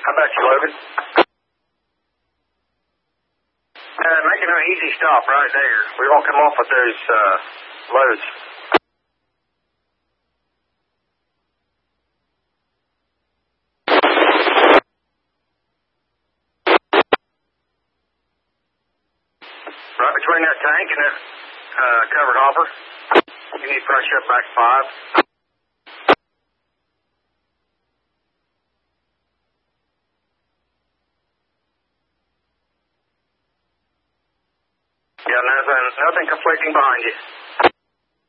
How about you, Logan? Making an easy stop right there. We won't come off with those loads. Right between that tank and that covered hopper. You need to brush up back 5. Yeah, nothing conflicting behind you.